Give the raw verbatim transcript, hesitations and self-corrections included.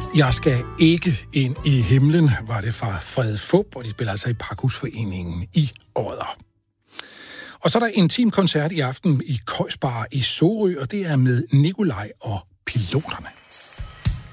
Jeg skal ikke ind i himlen, var det fra Frede Fup, og de spiller altså i Pakhusforeningen i Odder. Og så er der en intim koncert i aften i Køjsbar i Sorø, og det er med Nikolaj og Piloterne.